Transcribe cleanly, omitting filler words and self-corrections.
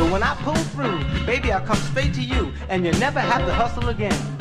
when I pull through, baby, I'll come straight to you, and you'll never have to hustle again.